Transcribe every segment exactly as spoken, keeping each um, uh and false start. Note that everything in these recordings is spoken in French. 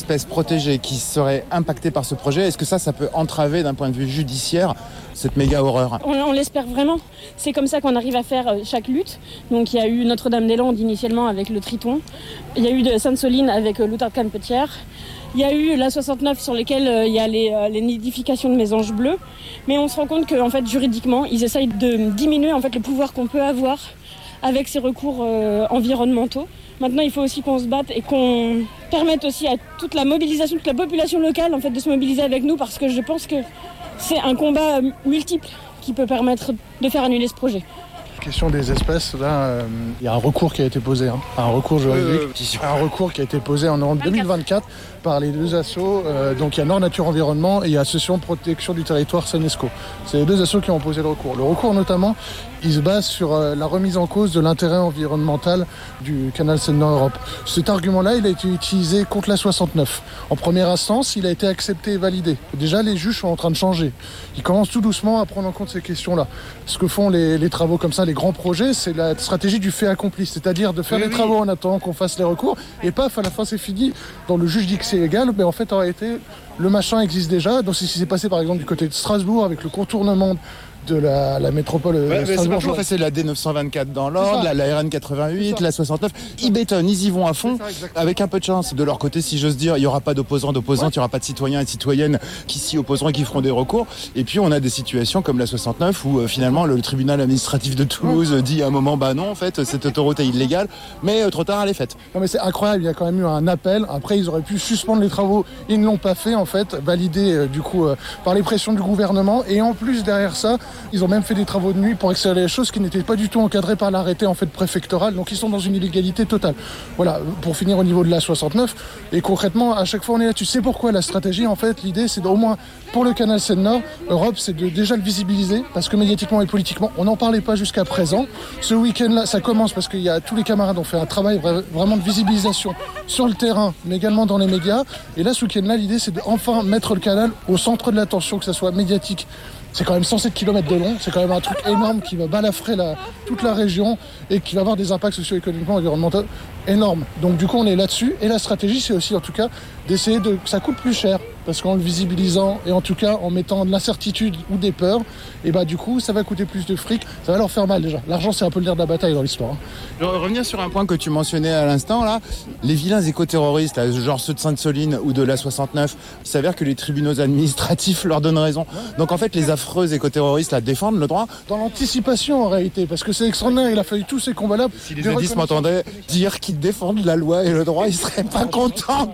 espèces protégées qui seraient impactées par ce projet. Est-ce que ça, ça peut entraver d'un point de vue judiciaire cette méga horreur ? On, on l'espère vraiment. C'est comme ça qu'on arrive à faire chaque lutte. Donc il y a eu Notre-Dame-des-Landes initialement avec le Triton. Il y a eu de Sainte-Soline avec l'Outarde-Canne-Petière. Il y a eu la soixante-neuf sur lesquelles euh, il y a les, euh, les nidifications de mésanges bleus. Mais on se rend compte qu'en fait, juridiquement, ils essayent de diminuer en fait, le pouvoir qu'on peut avoir avec ces recours euh, environnementaux. Maintenant, il faut aussi qu'on se batte et qu'on permette aussi à toute la mobilisation, toute la population locale en fait, de se mobiliser avec nous parce que je pense que c'est un combat multiple qui peut permettre de faire annuler ce projet. Question des espèces, là, euh, il y a un recours qui a été posé, hein, un recours juridique, euh, un recours qui a été posé en deux mille vingt-quatre par les deux assos, euh, donc il y a Nord Nature Environnement et il y a Association de protection du territoire Senesco. C'est les deux assos qui ont posé le recours. Le recours notamment, il se base sur euh, la remise en cause de l'intérêt environnemental du canal Seine-Nord-Europe. Cet argument-là, il a été utilisé contre la soixante-neuf. En première instance, il a été accepté et validé. Déjà, les juges sont en train de changer. Ils commencent tout doucement à prendre en compte ces questions-là. Ce que font les, les travaux comme ça, les grands projets, c'est la stratégie du fait accompli, c'est-à-dire de faire oui, les oui. travaux en attendant qu'on fasse les recours, et paf, à la fin c'est fini. Dans le juge dit que c'est légal, mais en fait en réalité, le machin existe déjà. Donc c'est ce qui s'est passé par exemple du côté de Strasbourg avec le contournement de la, la métropole ouais, Strasbourg. C'est, c'est la D neuf cent vingt-quatre dans l'Ordre, la, la R N quatre-vingt-huit, la soixante-neuf. Ils bétonnent, ils y vont à fond, avec un peu de chance. De leur côté, si j'ose dire, il n'y aura pas d'opposants, d'opposantes, il n'y aura pas de citoyens et de citoyennes qui s'y opposeront et qui feront des recours. Et puis, on a des situations comme la soixante-neuf où euh, finalement, le tribunal administratif de Toulouse ouais. dit à un moment, bah non, en fait, cette autoroute est illégale, mais euh, trop tard, elle est faite. Non, mais c'est incroyable, il y a quand même eu un appel. Après, ils auraient pu suspendre les travaux. Ils ne l'ont pas fait, en fait, validé euh, du coup euh, par les pressions du gouvernement. Et en plus, derrière ça, ils ont même fait des travaux de nuit pour accélérer les choses qui n'étaient pas du tout encadrées par l'arrêté en fait préfectoral, donc ils sont dans une illégalité totale. Voilà, pour finir au niveau de la soixante-neuf, et concrètement à chaque fois on est là, tu sais pourquoi la stratégie en fait, l'idée c'est au moins pour le canal Seine-Nord, Europe c'est de déjà le visibiliser, parce que médiatiquement et politiquement on n'en parlait pas jusqu'à présent. Ce week-end là ça commence parce qu'il y a tous les camarades ont fait un travail vraiment de visibilisation sur le terrain, mais également dans les médias, et là ce week-end là l'idée c'est de enfin mettre le canal au centre de l'attention, que ça soit médiatique. C'est quand même cent sept kilomètres de long, c'est quand même un truc énorme qui va balafrer la, toute la région et qui va avoir des impacts socio-économiquement, environnementaux énormes. Donc du coup on est là-dessus, et la stratégie c'est aussi en tout cas d'essayer de, que ça coûte plus cher, parce qu'en le visibilisant et en tout cas en mettant de l'incertitude ou des peurs, et bah du coup ça va coûter plus de fric, ça va leur faire mal déjà. L'argent c'est un peu le nerf de la bataille dans l'histoire. Hein. Je vais revenir sur un point que tu mentionnais à l'instant là, les vilains écoterroristes, là, genre ceux de Sainte-Soline ou de la soixante-neuf, il s'avère que les tribunaux administratifs leur donnent raison. Donc en fait les affreux écoterroristes là défendent le droit. Dans l'anticipation en réalité, parce que c'est extraordinaire, il a fallu tous ces combats-là. Si les jadis m'entendaient dire qu'ils défendent la loi et le droit, ils seraient pas contents.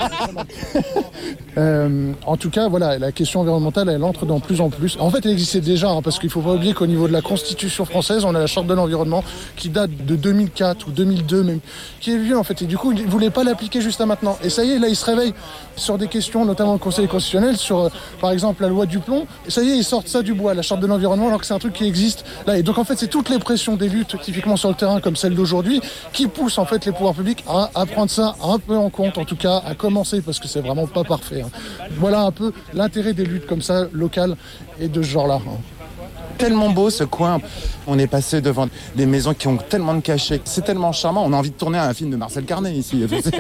euh, en tout cas, voilà, la question environnementale, elle entre dans plus en plus. En fait, elle existait déjà, hein, parce qu'il faut pas oublier qu'au niveau de la Constitution française, on a la Charte de l'environnement qui date de deux mille quatre ou deux mille deux même, qui est vieux en fait. Et du coup, ils voulaient pas l'appliquer juste à maintenant. Et ça y est, là, ils se réveillent sur des questions, notamment le Conseil constitutionnel, sur, euh, par exemple, la loi du plomb. Et ça y est, ils sortent ça du bois, la Charte de l'environnement, alors que c'est un truc qui existe là. Et donc, en fait, c'est toutes les pressions des luttes, typiquement sur le terrain, comme celle d'aujourd'hui, qui poussent en fait les pouvoirs publics à, à prendre ça un peu en compte, en tout cas, à commencer, parce que c'est vraiment pas parfait. Hein. Voilà un peu l'intérêt des luttes comme ça, locales et de ce genre-là. Hein. Tellement beau ce coin, on est passé devant des maisons qui ont tellement de cachets, c'est tellement charmant, on a envie de tourner un film de Marcel Carnet ici.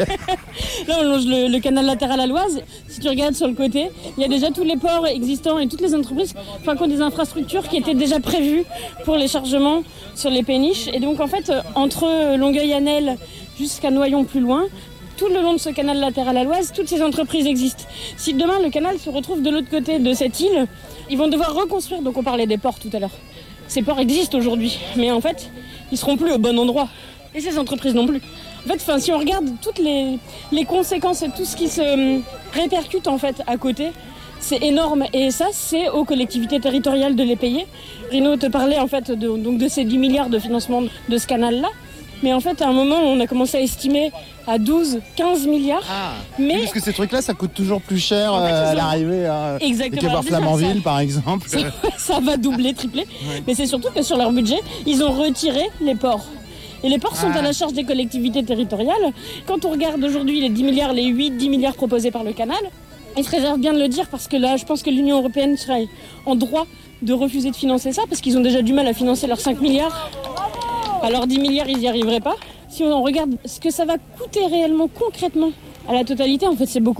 Là on longe le, le canal latéral à l'Oise, si tu regardes sur le côté, il y a déjà tous les ports existants et toutes les entreprises enfin, qui ont des infrastructures qui étaient déjà prévues pour les chargements sur les péniches, et donc en fait entre Longueuil-Annel jusqu'à Noyon plus loin, tout le long de ce canal latéral à l'Oise, toutes ces entreprises existent. Si demain le canal se retrouve de l'autre côté de cette île, ils vont devoir reconstruire. Donc on parlait des ports tout à l'heure. Ces ports existent aujourd'hui, mais en fait, ils seront plus au bon endroit. Et ces entreprises non plus. En fait, si on regarde toutes les, les conséquences et tout ce qui se répercute en fait à côté, c'est énorme. Et ça, c'est aux collectivités territoriales de les payer. Rino te parlait en fait de, donc de ces dix milliards de financement de ce canal-là. Mais en fait, à un moment, on a commencé à estimer à douze, quinze milliards. Ah, mais... oui, parce que ces trucs-là, ça coûte toujours plus cher en fait, euh, à l'arrivée. Hein. Exactement. Et voir Flamanville, ça, par exemple. Ça, ça va doubler, tripler. Ouais. Mais c'est surtout que sur leur budget, ils ont retiré les ports. Et les ports ah. sont à la charge des collectivités territoriales. Quand on regarde aujourd'hui les dix milliards, les huit, dix milliards proposés par le canal, ils se réservent bien de le dire parce que là, je pense que l'Union européenne serait en droit de refuser de financer ça parce qu'ils ont déjà du mal à financer leurs cinq milliards. Alors dix milliards, ils n'y arriveraient pas. Si on regarde ce que ça va coûter réellement, concrètement, à la totalité, en fait, c'est beaucoup.